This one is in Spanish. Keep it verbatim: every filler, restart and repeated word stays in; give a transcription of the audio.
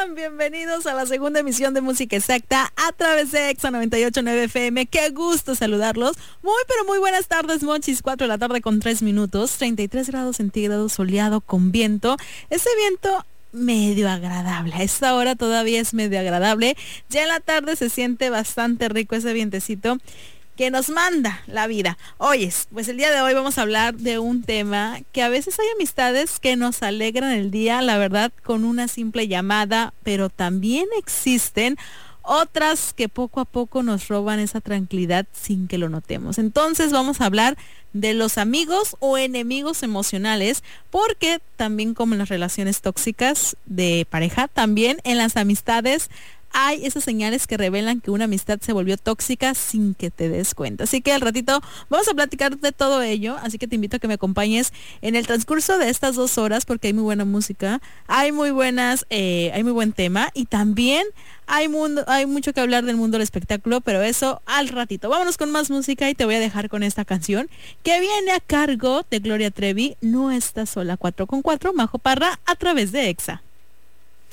están? Bienvenidos a la segunda emisión de Música Exacta a través de Exa noventa y ocho punto nueve F M. Qué gusto saludarlos. Muy, pero muy buenas tardes, Monchis. cuatro de la tarde con tres minutos. treinta y tres grados centígrados, soleado con viento. Ese viento medio agradable. A esta hora todavía es medio agradable. Ya en la tarde se siente bastante rico ese vientecito que nos manda la vida. Oyes, pues el día de hoy vamos a hablar de un tema que a veces hay amistades que nos alegran el día, la verdad, con una simple llamada, pero también existen otras que poco a poco nos roban esa tranquilidad sin que lo notemos. Entonces vamos a hablar de los amigos o enemigos emocionales, porque también como en las relaciones tóxicas de pareja, también en las amistades hay esas señales que revelan que una amistad se volvió tóxica sin que te des cuenta. Así que al ratito vamos a platicar de todo ello, así que te invito a que me acompañes en el transcurso de estas dos horas, porque hay muy buena música, hay muy buenas, eh, hay muy buen tema, y también hay mundo, hay mucho que hablar del mundo del espectáculo, pero eso al ratito. Vámonos con más música y te voy a dejar con esta canción que viene a cargo de Gloria Trevi, No estás sola, cuatro con cuatro, Majo Parra, a través de Exa.